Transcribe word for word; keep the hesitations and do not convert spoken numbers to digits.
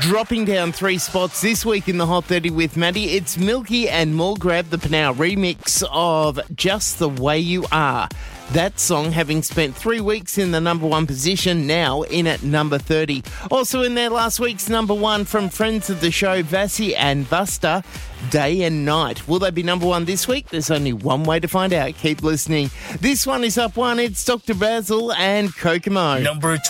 Dropping down three spots this week in the Hot thirty with Maddie, it's Milky and Mulgrab, the Panow remix of Just the Way You Are. That song having spent three weeks in the number one position, now in at number thirty. Also in there last week's number one from friends of the show, Vassie and Buster, Day and Night. Will they be number one this week? There's only one way to find out. Keep listening. This one is up one. It's Doctor Basil and Kokomo. Number